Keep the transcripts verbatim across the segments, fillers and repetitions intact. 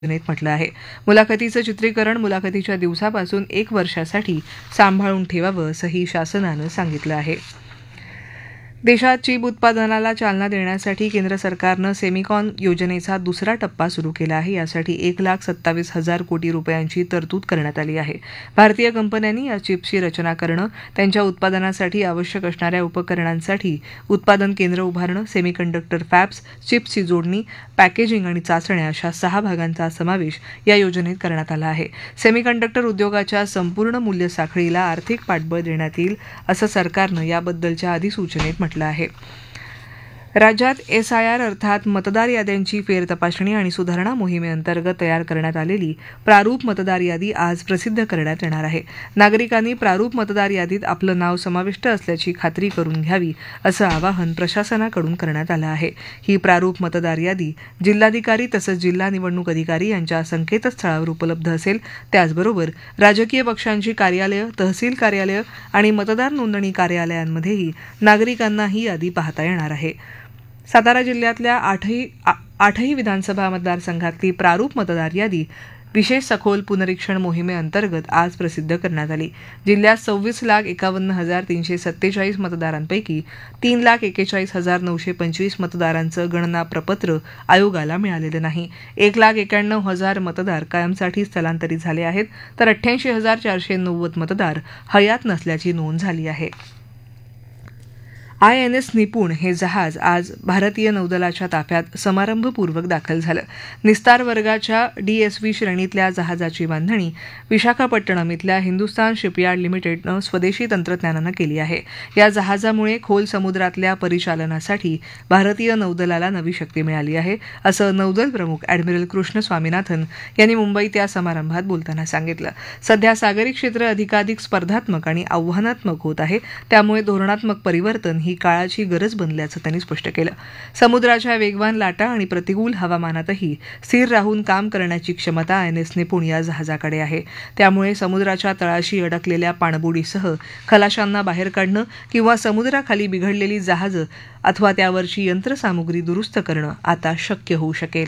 योजनेत म्हटलं आहे. मुलाखतीचं चित्रीकरण मुलाखतीच्या दिवसापासून एक वर्षासाठी सांभाळून ठेवावं असंही शासनानं सांगितलं आहे. देशात चिप उत्पादनाला चालना देण्यासाठी केंद्र सरकारनं सेमिकॉन योजनेचा दुसरा टप्पा सुरू केला आहे. यासाठी एक लाख सत्तावीस हजार कोटी रुपयांची तरतूद करण्यात आली आहे. भारतीय कंपन्यांनी या चिप्सची रचना करणं, त्यांच्या उत्पादनासाठी आवश्यक असणाऱ्या उपकरणांसाठी उत्पादन केंद्र उभारणं, सेमीकंडक्टर फॅब्स, चिप्सची जोडणी, पॅकेजिंग आणि चाचण्या अशा सहा भागांचा समावेश या योजनेत करण्यात आला आहे. सेमीकंडक्टर उद्योगाच्या संपूर्ण मूल्य साखळीला आर्थिक पाठबळ देण्यात येईल असं सरकारनं याबद्दलच्या अधिसूचनेत म्हटलं आहे. राज्यात एस आय आर अर्थात मतदार याद्यांची फेरतपासणी आणि सुधारणा मोहिमेअंतर्गत तयार करण्यात आलेली प्रारूप मतदार यादी आज प्रसिद्ध करण्यात येणार आहे. नागरिकांनी प्रारूप मतदार यादीत आपलं नाव समाविष्ट असल्याची खात्री करून घ्यावी असं आवाहन प्रशासनाकडून करण्यात आलं आहे. ही प्रारूप मतदार यादी जिल्हाधिकारी तसंच जिल्हा निवडणूक अधिकारी यांच्या संकेतस्थळावर उपलब्ध असेल. त्याचबरोबर राजकीय पक्षांची कार्यालयं, तहसील कार्यालयं आणि मतदार नोंदणी कार्यालयांमध्येही नागरिकांना ही यादी पाहता येणार आहे. सातारा जिल्ह्यातल्या आठही आठही विधानसभा मतदारसंघातली प्रारूप मतदार यादी विशेष सखोल पुनरीक्षण मोहिमेअंतर्गत आज प्रसिद्ध करण्यात आली. जिल्ह्यात सव्वीस लाख एकावन्न हजार तीनशे सत्तेचाळीस मतदारांपैकी तीन लाख एकेचाळीस हजार नऊशे पंचवीस मतदारांचं गणना प्रपत्र आयोगाला मिळालेलं नाही. एक लाख एक्याण्णव हजार मतदार कायमसाठी स्थलांतरित झाले आहेत, तर अठ्ठ्याऐंशी हजार चारशे नव्वद मतदार हयात नसल्याची नोंद झाली आहे. आय एन एस निपुण हे जहाज आज भारतीय नौदलाच्या ताफ्यात समारंभपूर्वक दाखल झालं. निस्तार वर्गाच्या डी एस व्ही श्रेणीतल्या जहाजाची बांधणी विशाखापट्टणम इथल्या हिंदुस्तान शिपयार्ड लिमिटेडनं स्वदेशी तंत्रज्ञानानं केली आहे. या जहाजामुळे खोल समुद्रातल्या परिचालनासाठी भारतीय नौदलाला नवी शक्ती मिळाली आहे, असं नौदल प्रमुख अॅडमिरल कृष्ण स्वामीनाथन यांनी मुंबईत या समारंभात बोलताना सांगितलं. सध्या सागरी क्षेत्र अधिकाधिक स्पर्धात्मक आणि आव्हानात्मक होत आहे, त्यामुळे धोरणात्मक परिवर्तन ही काळाची गरज बनल्याचं त्यांनी स्पष्ट केलं. समुद्राच्या वेगवान लाटा आणि प्रतिकूल हवामानातही स्थिर राहून काम करण्याची क्षमता आय एन एस निपुण या जहाजाकडे आहे. त्यामुळे समुद्राच्या तळाशी अडकलेल्या पाणबुडीसह खलाशांना बाहेर काढणं किंवा समुद्राखाली बिघडलेली जहाजं अथवा त्यावरची यंत्रसामुग्री दुरुस्त करणं आता शक्य होऊ शकेल.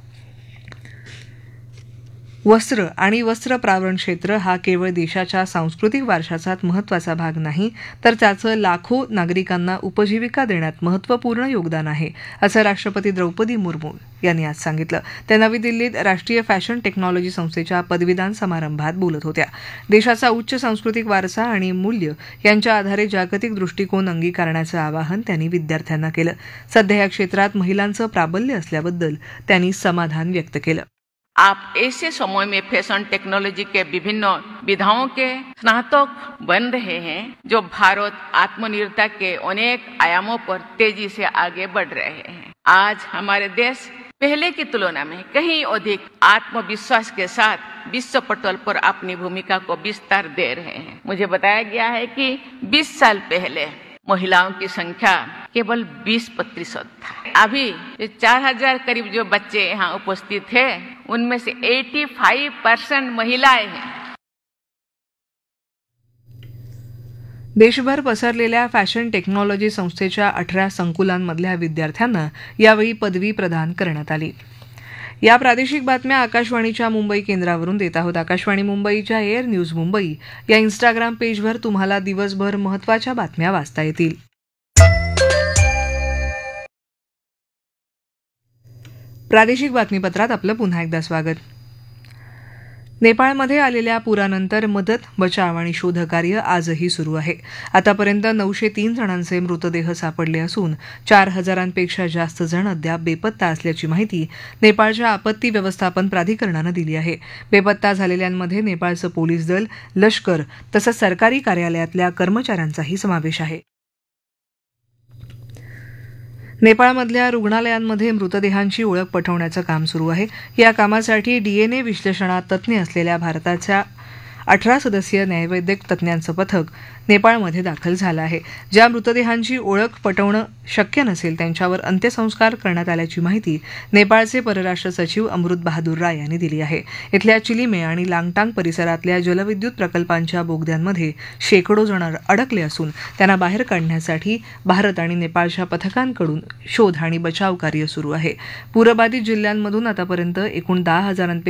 वस्त्र आणि वस्त्र प्रावरण क्षेत्र हा केवळ देशाच्या सांस्कृतिक वारशाचा महत्त्वाचा भाग नाही, तर त्याचं लाखो नागरिकांना उपजीविका देण्यात महत्त्वपूर्ण योगदान आहे, असं राष्ट्रपती द्रौपदी मुर्मू यांनी आज सांगितलं. त्या नवी दिल्लीत राष्ट्रीय फॅशन टेक्नॉलॉजी संस्थेच्या पदवीदान समारंभात बोलत होत्या. देशाचा उच्च सांस्कृतिक वारसा आणि मूल्य यांच्या आधारे जागतिक दृष्टिकोन अंगीकारण्याचं आवाहन त्यांनी विद्यार्थ्यांना केलं. सध्या या क्षेत्रात महिलांचं प्राबल्य असल्याबद्दल त्यांनी समाधान व्यक्त केलं. आप ऐसे समय में फैशन टेक्नोलॉजी के विभिन्न विधाओं के स्नातक बन रहे हैं, जो भारत आत्मनिर्भरता के अनेक आयामों पर तेजी से आगे बढ़ रहे हैं. आज हमारे देश पहले की तुलना में कहीं अधिक आत्मविश्वास के साथ विश्व पटल पर अपनी भूमिका को विस्तार दे रहे हैं. मुझे बताया गया है कि बीस साल पहले महिलाओं की संख्या केवल बीस प्रतिशत था. अभी चार हजार करीब जो बच्चे यहाँ उपस्थित हैं, उनमें से पचासी परसेंट महिलाएं हैं. देशभर पसरलेल्या फॅशन टेक्नॉलॉजी संस्थेच्या अठरा संकुलांमधल्या विद्यार्थ्यांना यावेळी पदवी प्रदान करण्यात आली. या प्रादेशिक बातम्या आकाशवाणीच्या मुंबई केंद्रावरून देत आहोत. आकाशवाणी मुंबईच्या एअर न्यूज मुंबई या इन्स्टाग्राम पेजवर तुम्हाला दिवसभर महत्त्वाच्या बातम्या वाचता येतील. प्रादेशिक बातमीपत्रात आपलं पुन्हा एकदा स्वागत. नेपाळमध्ये आलेल्या पुरानंतर मदत, बचाव आणि शोधकार्य आजही सुरू आहे. आतापर्यंत नऊशे तीन जणांचे मृतदेह सापडले असून चार हजारांपेक्षा जास्त जण अद्याप बेपत्ता असल्याची माहिती नेपाळच्या आपत्ती व्यवस्थापन प्राधिकरणानं दिली आहे. बेपत्ता झालेल्यांमध्ये नेपाळचं पोलीस दल, लष्कर तसंच सरकारी कार्यालयातल्या कर्मचाऱ्यांचाही समावेश आहे. नेपाळमधल्या रुग्णालयांमध्ये मृतदेहांची ओळख पटवण्याचं काम सुरू आहे. या कामासाठी डीएनए विश्लेषणात तज्ज्ञ असलेल्या भारताच्या अठरा सदस्यीय न्यायवैद्यक तज्ज्ञांचं पथक नेपाळमध्ये दाखल झालं आहे. ज्या मृतदेहांची ओळख पटवणं शक्य नसेल त्यांच्यावर अंत्यसंस्कार करण्यात आल्याची माहिती नेपाळचे परराष्ट्र सचिव अमृत बहादूर राय यांनी दिली आहे. इथल्या चिलिमे आणि लांगटांग परिसरातल्या जलविद्युत प्रकल्पांच्या बोगद्यांमध्ये शेकडो जण अडकले असून त्यांना बाहेर काढण्यासाठी भारत आणि नेपाळच्या पथकांकडून शोध आणि बचाव कार्य सुरू आहे. पूरबाधित जिल्ह्यांमधून आतापर्यंत एकूण दहा हजारांपेक्षा